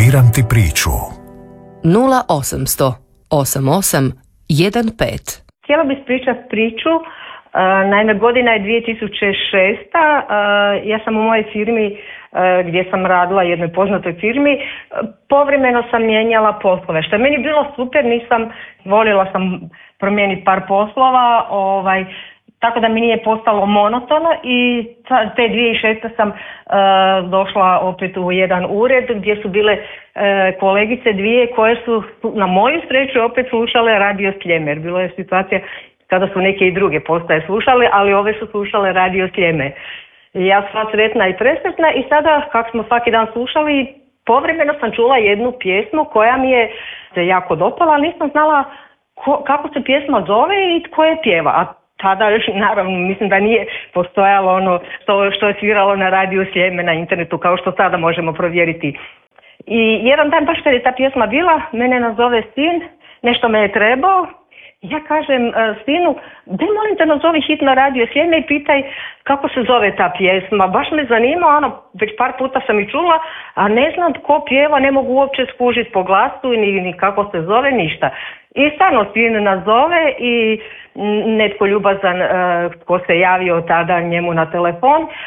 Sviram ti priču. 0800 88 15. Htjela bih ispričati priču. Naime, godina je 2006. Ja sam u mojoj firmi gdje sam radila, jednoj poznatoj firmi, povremeno sam mijenjala poslove. Što je meni bilo super, voljela sam promijeniti par poslova, tako da mi nije postalo monotono i te 2006. sam došla opet u jedan ured gdje su bile kolegice dvije koje su na moju sreću opet slušale radio Sljemer. Bilo je situacija kada su neke i druge postaje slušale, ali ove su slušale radio Sljemer. Ja sam sretna i presretna i sada kako smo svaki dan slušali, povremeno sam čula jednu pjesmu koja mi je se jako dopala, ali nisam znala kako se pjesma zove i tko je pjeva. A tada još naravno mislim da nije postojalo ono što je sviralo na radiju Sljeme na internetu kao što sada možemo provjeriti. I jedan dan baš kad je ta pjesma bila, mene nazove sin, nešto me je trebao. Ja kažem sinu, daj molim te nazovi hitno radio Sljeme i pitaj kako se zove ta pjesma. Baš me zanima, već par puta sam i čula, a ne znam tko pjeva, ne mogu uopće skužiti po glasu ni kako se zove, ništa. I stvarno sin nazove i netko ljubazan tko se javio tada njemu na telefon,